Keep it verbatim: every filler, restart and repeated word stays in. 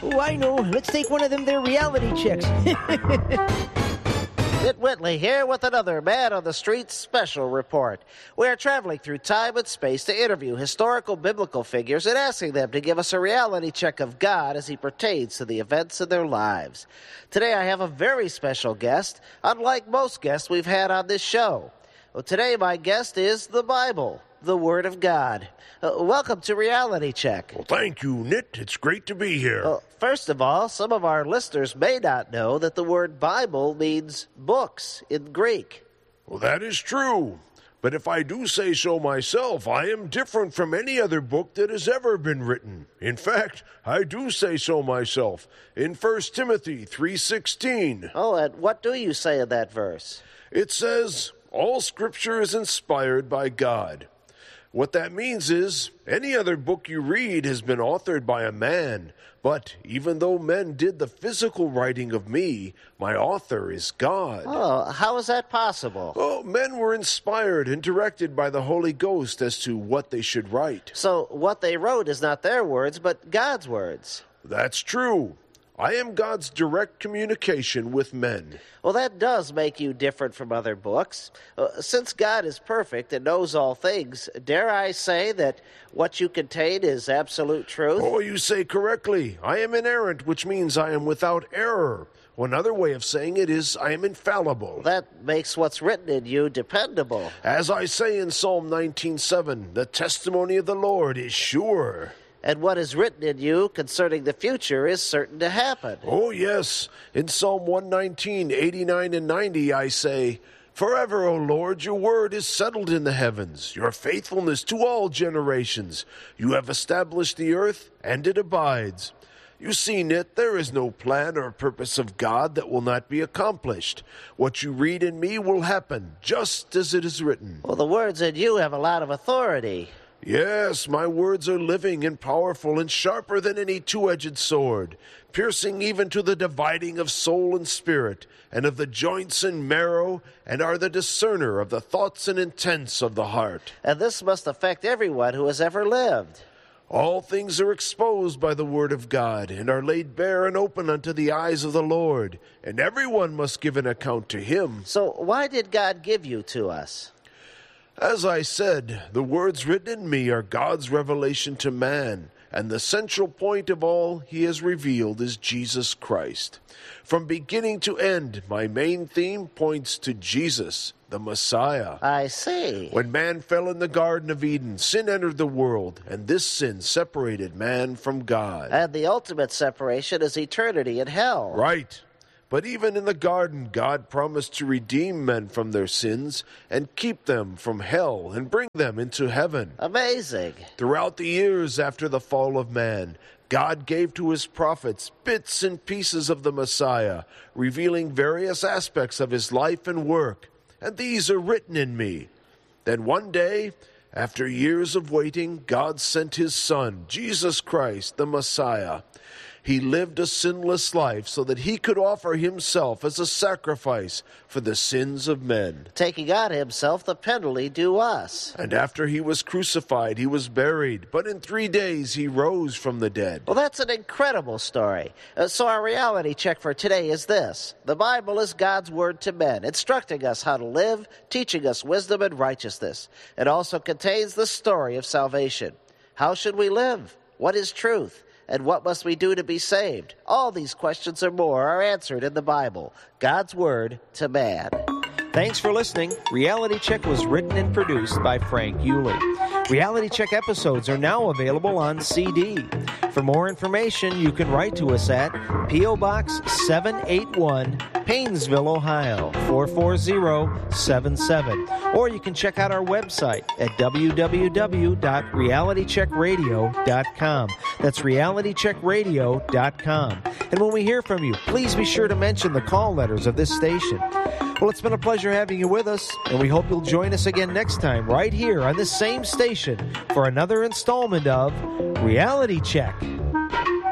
Oh, I know. Let's take one of them there reality checks. Whit Whitley here with another Man on the Street special report. We are traveling through time and space to interview historical biblical figures and asking them to give us a reality check of God as he pertains to the events in their lives. Today I have a very special guest, unlike most guests we've had on this show. Well, today my guest is the Bible, the Word of God. Uh, welcome to Reality Check. Well, thank you, Nit. It's great to be here. Well, first of all, some of our listeners may not know that the word Bible means books in Greek. Well, that is true. But if I do say so myself, I am different from any other book that has ever been written. In fact, I do say so myself in First Timothy three sixteen. Oh, and what do you say in that verse? It says, all Scripture is inspired by God. What that means is, any other book you read has been authored by a man, but even though men did the physical writing of me, my author is God. Oh, how is that possible? Oh, men were inspired and directed by the Holy Ghost as to what they should write. So what they wrote is not their words, but God's words. That's true. I am God's direct communication with men. Well, that does make you different from other books. Uh, since God is perfect and knows all things, dare I say that what you contain is absolute truth? Oh, you say correctly. I am inerrant, which means I am without error. One other way of saying it is I am infallible. That makes what's written in you dependable. As I say in Psalm nineteen seven, the testimony of the Lord is sure. And what is written in you concerning the future is certain to happen. Oh, yes. In Psalm one nineteen, eighty-nine and ninety, I say, forever, O Lord, your word is settled in the heavens, your faithfulness to all generations. You have established the earth, and it abides. You see, Nit, there is no plan or purpose of God that will not be accomplished. What you read in me will happen, just as it is written. Well, the words in you have a lot of authority. Yes, my words are living and powerful and sharper than any two-edged sword, piercing even to the dividing of soul and spirit, and of the joints and marrow, and are the discerner of the thoughts and intents of the heart. And this must affect everyone who has ever lived. All things are exposed by the word of God, and are laid bare and open unto the eyes of the Lord, and everyone must give an account to him. So why did God give you to us? As I said, the words written in me are God's revelation to man, and the central point of all he has revealed is Jesus Christ. From beginning to end, my main theme points to Jesus, the Messiah. I see. When man fell in the Garden of Eden, sin entered the world, and this sin separated man from God. And the ultimate separation is eternity in hell. Right. But even in the garden, God promised to redeem men from their sins and keep them from hell and bring them into heaven. Amazing. Throughout the years after the fall of man, God gave to his prophets bits and pieces of the Messiah, revealing various aspects of his life and work, and these are written in me. Then one day, after years of waiting, God sent his Son, Jesus Christ, the Messiah. He lived a sinless life so that he could offer himself as a sacrifice for the sins of men. Taking on himself the penalty due us. And after he was crucified, he was buried, but in three days he rose from the dead. Well, that's an incredible story. Uh, so our reality check for today is this. The Bible is God's word to men, instructing us how to live, teaching us wisdom and righteousness. It also contains the story of salvation. How should we live? What is truth? And what must we do to be saved? All these questions and more are answered in the Bible, God's Word to man. Thanks for listening. Reality Check was written and produced by Frank Yulee. Reality Check episodes are now available on C D. For more information, you can write to us at P O. Box seven eighty-one, Paynesville, Ohio, four four zero seven seven. Or you can check out our website at w w w dot reality check radio dot com. That's reality check radio dot com. And when we hear from you, please be sure to mention the call letters of this station. Well, it's been a pleasure having you with us, and we hope you'll join us again next time right here on this same station for another installment of Reality Check.